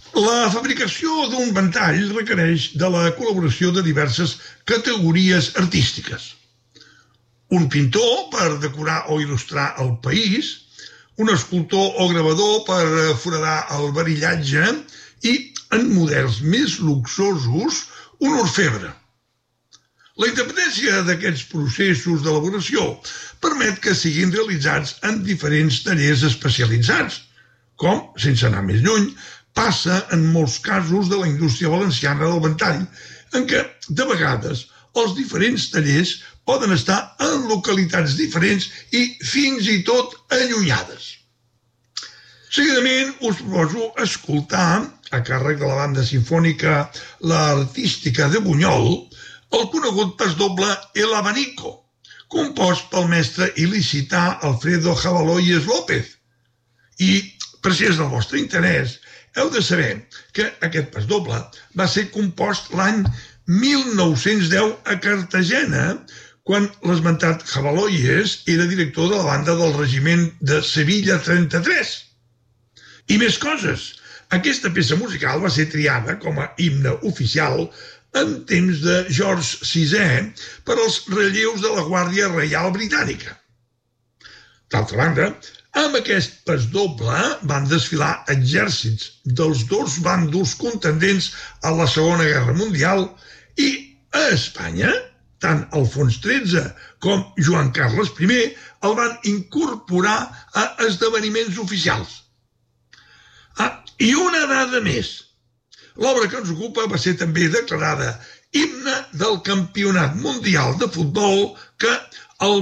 La fabricació d'un ventall requereix de la col·laboració de diverses categories artístiques. Un pintor per decorar o il·lustrar el país, un escultor o gravador per foradar el varillatge i, en models més luxosos, un orfebre. La independència d'aquests processos d'elaboració permet que siguin realitzats en diferents tallers especialitzats, com, sense anar més lluny, passa en molts casos de la indústria valenciana del ventall, en què, de vegades, els diferents tallers poden estar en localitats diferents i fins i tot allunyades. Seguidament us proposo escoltar, a càrrec de la banda sinfònica l'Artística de Bunyol, el conegut pasdoble El Abanico, compost pel mestre il·licità Alfredo Jabaloyes López. I, per si és del vostre interès, heu de saber que aquest pasdoble va ser compost l'any 1910 a Cartagena, quan l'esmentat Jabaloyes era director de la banda del regiment de Sevilla 33. I més coses. Aquesta peça musical va ser triada com a himne oficial en temps de George VI per als relleus de la Guàrdia Reial Britànica. D'altra banda, amb aquest pasdoble van desfilar exèrcits dels dos bàndols contendents a la Segona Guerra Mundial i a Espanya, tant Alfons XIII com Joan Carles I el van incorporar a esdeveniments oficials. I una dada més. L'obra que ens ocupa va ser també declarada himne del Campionat Mundial de Futbol que el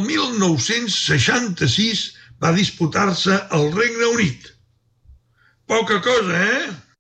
1966 va disputar-se al Regne Unit. Poca cosa, eh?